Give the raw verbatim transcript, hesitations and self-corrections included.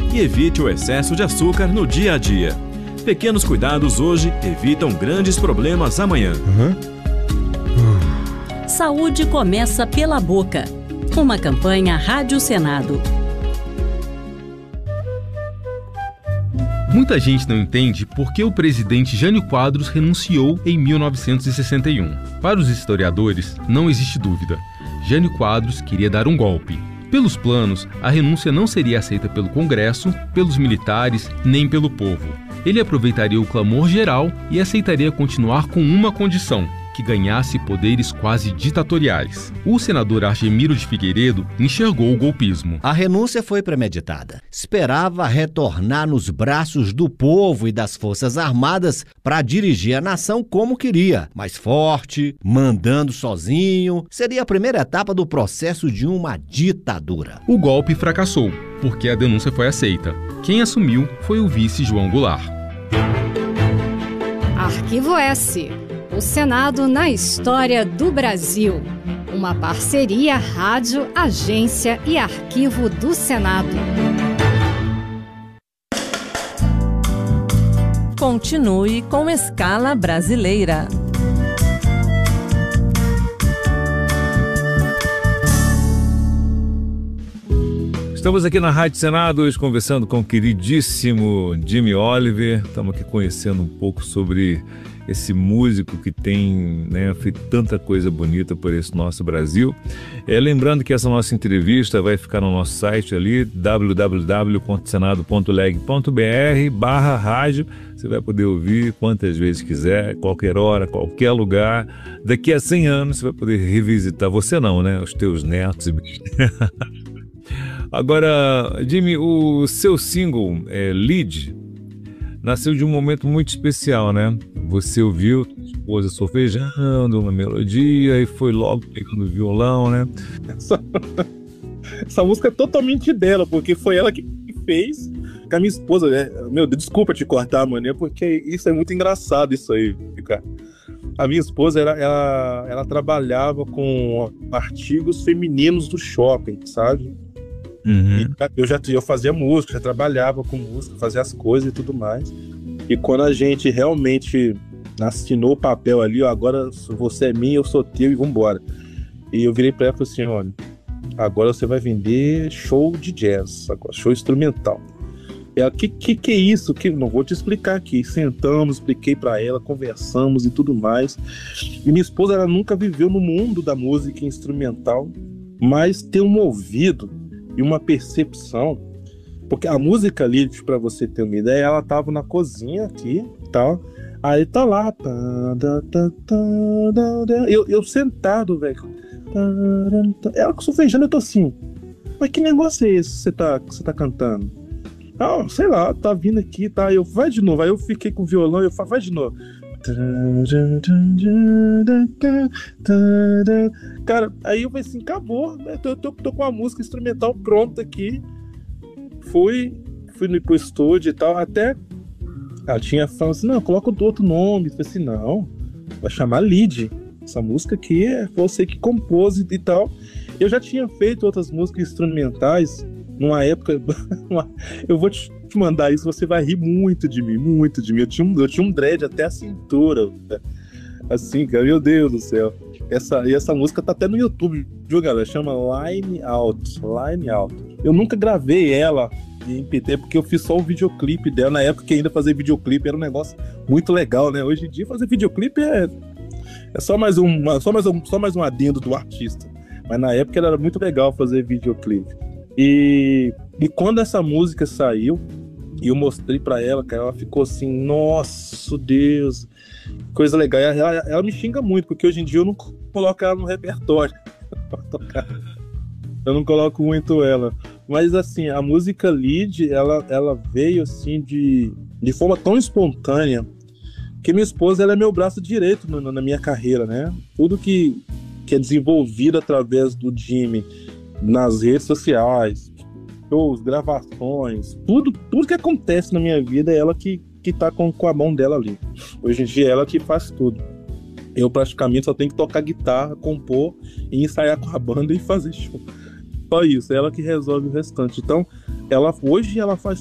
e evite o excesso de açúcar no dia a dia. Pequenos cuidados hoje evitam grandes problemas amanhã. Uhum. Saúde começa pela boca. Uma campanha Rádio Senado. Muita gente não entende por que o presidente Jânio Quadros renunciou em mil novecentos e sessenta e um. Para os historiadores, não existe dúvida. Jânio Quadros queria dar um golpe. Pelos planos, a renúncia não seria aceita pelo Congresso, pelos militares, nem pelo povo. Ele aproveitaria o clamor geral e aceitaria continuar com uma condição: que ganhasse poderes quase ditatoriais. O senador Argemiro de Figueiredo enxergou o golpismo. A renúncia foi premeditada. Esperava retornar nos braços do povo e das Forças Armadas para dirigir a nação como queria, mais forte, mandando sozinho. Seria a primeira etapa do processo de uma ditadura. O golpe fracassou, porque a denúncia foi aceita. Quem assumiu foi o vice João Goulart. Arquivo S. O Senado na história do Brasil. Uma parceria Rádio, Agência e Arquivo do Senado. Continue com Escala Brasileira. Estamos aqui na Rádio Senado hoje conversando com o queridíssimo Jimmy Oliver. Estamos aqui conhecendo um pouco sobre esse músico que tem, né, feito tanta coisa bonita por esse nosso Brasil. É, lembrando que essa nossa entrevista vai ficar no nosso site ali, w w w ponto senado ponto leg ponto b r barra rádio. Você vai poder ouvir quantas vezes quiser, qualquer hora, qualquer lugar. Daqui a cem anos você vai poder revisitar. Você não, né? Os teus netos. Agora, Jimmy, o seu single, é, Lead, nasceu de um momento muito especial, né? Você ouviu sua esposa solfejando uma melodia e foi logo pegando o violão, né? Essa, essa música é totalmente dela, porque foi ela que fez com a minha esposa, né? Meu Deus, desculpa te cortar, mano, porque isso é muito engraçado, isso aí, cara. A minha esposa, ela, ela, ela trabalhava com artigos femininos do shopping, sabe? Uhum. E eu já eu fazia música, já trabalhava com música, fazia as coisas e tudo mais. E quando a gente realmente assinou o papel ali, ó, agora você é minha, eu sou teu e vambora. E eu virei pra ela e falei assim: olha, agora você vai vender show de jazz, agora, show instrumental. Ela, que, que que é isso? Que, não vou te explicar aqui. Sentamos, expliquei pra ela, conversamos e tudo mais. E minha esposa, ela nunca viveu no mundo da música instrumental, mas tem um ouvido e uma percepção, porque a música ali, para você ter uma ideia, ela tava na cozinha aqui e tal, aí tá lá, eu, eu sentado, velho, ela solfejando, eu tô assim, mas que negócio é esse que você tá, que você tá cantando? Ah, sei lá, tá vindo aqui, tá, eu, vai de novo, aí eu fiquei com o violão, eu falo, vai de novo. Cara, aí eu falei assim, acabou, né? tô, tô, tô com a música instrumental pronta aqui. Fui, fui pro estúdio e tal, até ela tinha falado assim, não, coloca outro nome. Eu falei assim, não, vai chamar Lead. Essa música aqui é você que compôs e tal. Eu já tinha feito outras músicas instrumentais numa época. Eu vou te mandar isso, você vai rir muito de mim, muito de mim. Eu tinha um, eu tinha um dread até a cintura, assim, cara, meu Deus do céu. Essa, e essa música tá até no YouTube, viu, galera? Chama Line Out, Line Out. Eu nunca gravei ela em M P T, porque eu fiz só o videoclipe dela. Na época que ainda fazer videoclipe era um negócio muito legal, né? Hoje em dia fazer videoclipe é, é só, mais um, só, mais um, só mais um adendo do artista. Mas na época era muito legal fazer videoclipe. E, e quando essa música saiu, e eu mostrei pra ela, cara, ela ficou assim, nossa, Deus, coisa legal. Ela, ela me xinga muito, porque hoje em dia eu não coloco ela no repertório. Eu não coloco muito ela. Mas assim, a música Lead, ela, ela veio assim de, de forma tão espontânea, que minha esposa, ela é meu braço direito na, na minha carreira, né? Tudo que, que é desenvolvido através do Jimmy nas redes sociais, shows, gravações, tudo, tudo que acontece na minha vida é ela que, que tá com, com a mão dela ali. Hoje em dia é ela que faz tudo. Eu praticamente só tenho que tocar guitarra, compor e ensaiar com a banda e fazer show. Só isso, é ela que resolve o restante. Então, ela, hoje ela faz